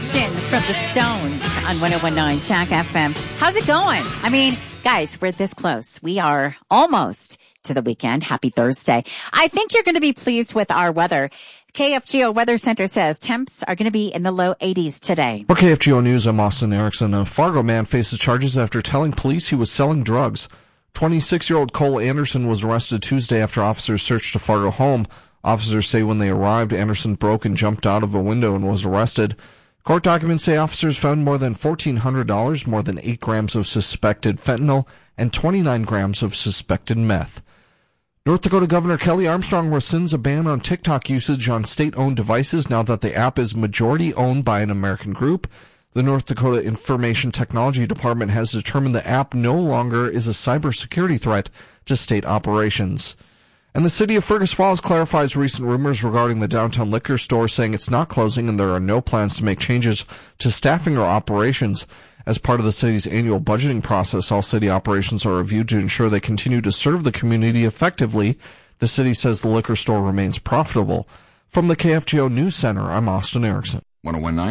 From the Stones on 101.9 Jack FM. How's it going? I mean, guys, we're this close. We are almost to the weekend. Happy Thursday. I think you're going to be pleased with our weather. KFGO Weather Center says temps are going to be in the low 80s today. For KFGO News, I'm Austin Erickson. A Fargo man faces charges after telling police he was selling drugs. 26-year-old Cole Anderson was arrested Tuesday after officers searched a Fargo home. Officers say when they arrived, Anderson broke and jumped out of a window and was arrested. Court documents say officers found more than $1,400, more than 8 grams of suspected fentanyl, and 29 grams of suspected meth. North Dakota Governor Kelly Armstrong rescinds a ban on TikTok usage on state-owned devices now that the app is majority-owned by an American group. The North Dakota Information Technology Department has determined the app no longer is a cybersecurity threat to state operations. And the city of Fergus Falls clarifies recent rumors regarding the downtown liquor store, saying it's not closing and there are no plans to make changes to staffing or operations. As part of the city's annual budgeting process, all city operations are reviewed to ensure they continue to serve the community effectively. The city says the liquor store remains profitable. From the KFGO News Center, I'm Austin Erickson. 101.9